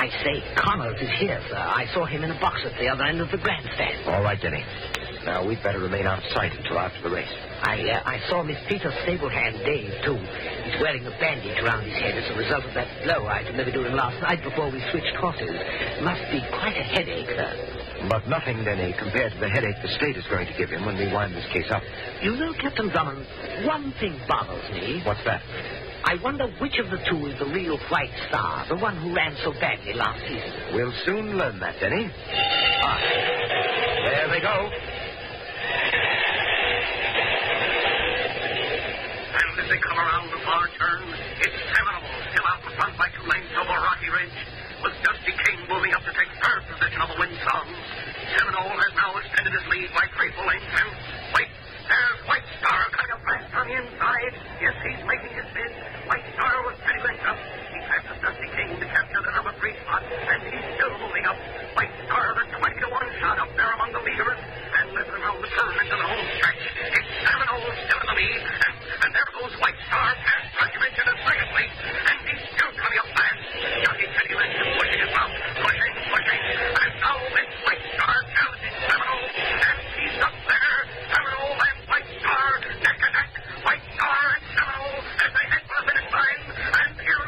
I say, Connors is here, sir. I saw him in a box at the other end of the grandstand. All right, Denny. Now, we'd better remain out of sight until after the race. I saw Miss Peter's stable hand, Dave, too. He's wearing a bandage around his head as a result of that blow I delivered to him last night before we switched horses. Must be quite a headache, sir. But nothing, Denny, compared to the headache the state is going to give him when we wind this case up. You know, Captain Drummond, one thing bothers me. What's that? I wonder which of the two is the real White Star, the one who ran so badly last season. We'll soon learn that, Denny. Ah, there they go. And as they come around the far turn,